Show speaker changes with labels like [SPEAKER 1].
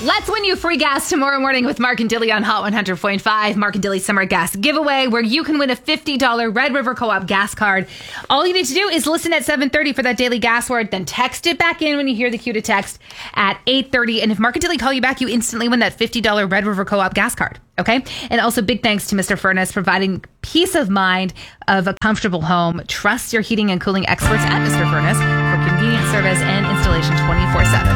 [SPEAKER 1] Let's win you free gas tomorrow morning with Mark and Dilly on Hot 100.5. Mark and Dilly Summer Gas Giveaway, where you can win a $50 Red River Co-op gas card. All you need to do is listen at 7:30 for that daily gas word, then text it back in when you hear the cue to text at 8:30. And if Mark and Dilly call you back, you instantly win that $50 Red River Co-op gas card. Okay? And also big thanks to Mr. Furnace, providing peace of mind of a comfortable home. Trust your heating and cooling experts at Mr. Furnace for convenient service and installation 24/7.